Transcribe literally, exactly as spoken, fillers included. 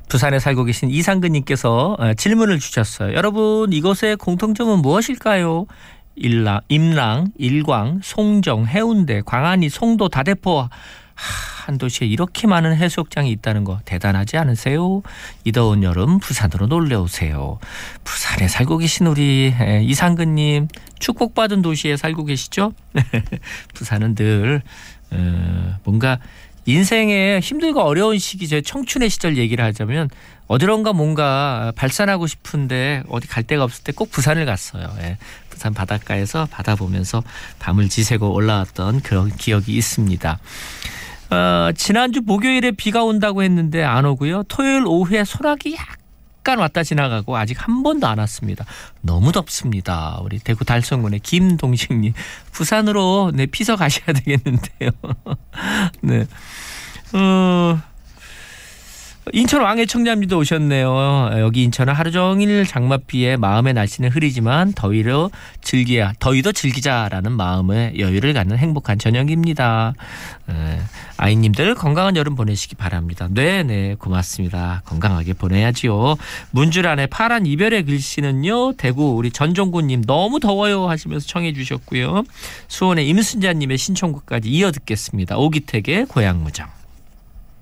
부산에 살고 계신 이상근님께서 질문을 주셨어요. 여러분 이곳의 공통점은 무엇일까요? 일랑, 임랑, 일광, 송정, 해운대, 광안리, 송도, 다대포 하, 한 도시에 이렇게 많은 해수욕장이 있다는 거 대단하지 않으세요? 이 더운 여름 부산으로 놀러오세요. 부산에 살고 계신 우리 이상근님 축복받은 도시에 살고 계시죠? 부산은 늘 뭔가 인생의 힘들고 어려운 시기, 제 청춘의 시절 얘기를 하자면 어디론가 뭔가 발산하고 싶은데 어디 갈 데가 없을 때 꼭 부산을 갔어요. 예. 부산 바닷가에서 바다 보면서 밤을 지새고 올라왔던 그런 기억이 있습니다. 어, 지난주 목요일에 비가 온다고 했는데 안 오고요. 토요일 오후에 소나기 약간 왔다 지나가고 아직 한 번도 안 왔습니다. 너무 덥습니다. 우리 대구 달성군의 김동식님 부산으로 네, 피서 가셔야 되겠는데요. 네. 어, 인천 왕의 청량리도 오셨네요. 여기 인천은 하루 종일 장맛비에 마음의 날씨는 흐리지만 더위로 즐기야 더위도 즐기자라는 마음의 여유를 갖는 행복한 저녁입니다. 에, 아이님들 건강한 여름 보내시기 바랍니다. 네네 고맙습니다. 건강하게 보내야지요. 문주란의 파란 이별의 글씨는요. 대구 우리 전종구님 너무 더워요 하시면서 청해 주셨고요. 수원의 임순자님의 신청곡까지 이어 듣겠습니다. 오기택의 고향무정.